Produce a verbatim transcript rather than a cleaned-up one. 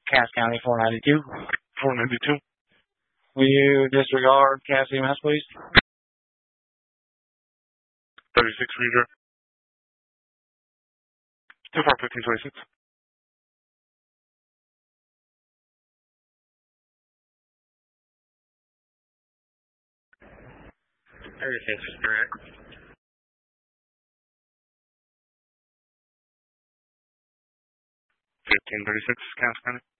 Cass County four ninety-two. four ninety-two. Will you disregard Cass E M S, please? thirty-six reader. two four fifteen twenty-six. thirty-six, correct. fifteen thirty-six, Cass County.